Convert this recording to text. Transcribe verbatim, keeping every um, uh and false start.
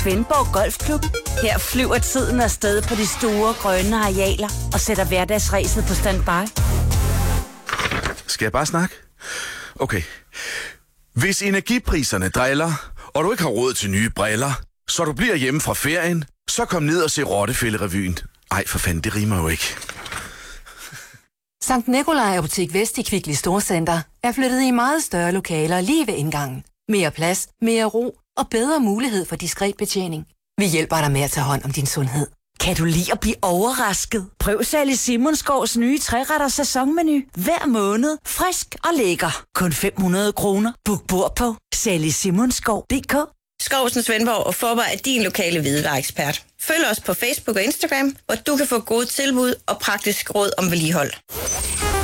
Svendborg Golfklub. Her flyver tiden afsted på de store grønne arealer og sætter hverdagsræset på standby. Skal jeg bare snakke? Okay. Hvis energipriserne driller, og du ikke har råd til nye briller, så du bliver hjemme fra ferien, så kom ned og se Rottefællerevyen. Ej, for fanden, det rimer jo ikke. Sankt Nikolaj Apotek Vest i Kvickly Storcenter er flyttet i meget større lokaler lige ved indgangen. Mere plads, mere ro og bedre mulighed for diskret betjening. Vi hjælper dig med at tage hånd om din sundhed. Kan du lide at blive overrasket? Prøv Sally Simonsgaards nye tre-retters sæsonmenu. Hver måned. Frisk og lækker. Kun fem hundrede kroner. Book bord på sally simonsgaard punktum d k. Skovsen Svendborg og Forborg er din lokale hvidevareekspert. Følg os på Facebook og Instagram, hvor du kan få gode tilbud og praktisk råd om vedligehold.